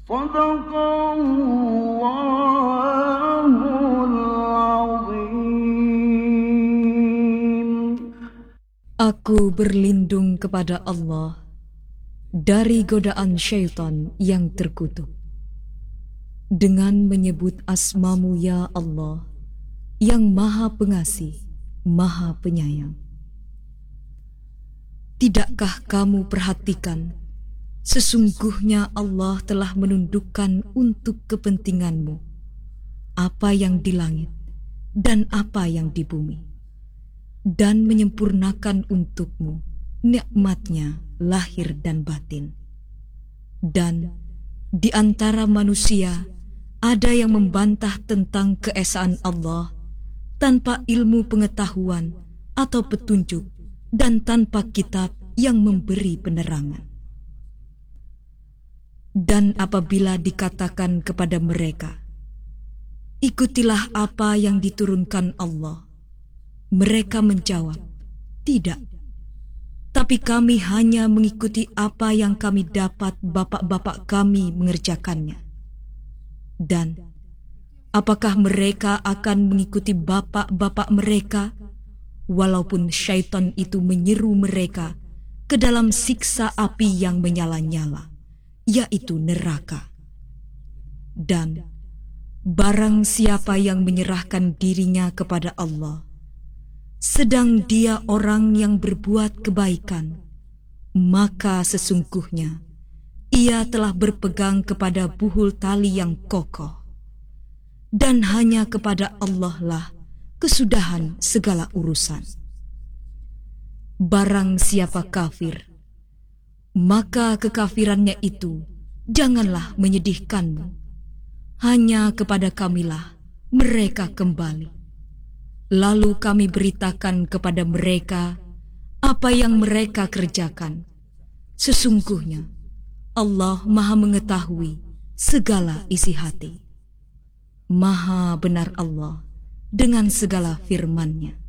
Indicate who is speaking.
Speaker 1: Sadaqallahul azim.
Speaker 2: Aku berlindung kepada Allah dari godaan syaitan yang terkutuk, dengan menyebut asma-Mu ya Allah, yang Maha Pengasih, Maha Penyayang. Tidakkah kamu perhatikan, sesungguhnya Allah telah menundukkan untuk kepentinganmu apa yang di langit dan apa yang di bumi, dan menyempurnakan untukmu nikmat-Nya lahir dan batin. Dan di antara manusia ada yang membantah tentang keesaan Allah tanpa ilmu pengetahuan atau petunjuk dan tanpa kitab yang memberi penerangan. Dan apabila dikatakan kepada mereka, ikutilah apa yang diturunkan Allah, mereka menjawab, tidak. Tapi kami hanya mengikuti apa yang kami dapat bapak-bapak kami mengerjakannya. Dan apakah mereka akan mengikuti bapak-bapak mereka, walaupun syaitan itu menyeru mereka ke dalam siksa api yang menyala-nyala, yaitu neraka. Dan barang siapa yang menyerahkan dirinya kepada Allah, sedang dia orang yang berbuat kebaikan, maka sesungguhnya ia telah berpegang kepada buhul tali yang kokoh, dan hanya kepada Allah lah kesudahan segala urusan. Barang siapa kafir, maka kekafirannya itu janganlah menyedihkanmu. Hanya kepada Kamilah mereka kembali. Lalu kami beritakan kepada mereka apa yang mereka kerjakan. Sesungguhnya Allah Maha mengetahui segala isi hati. Maha benar Allah dengan segala firman-Nya.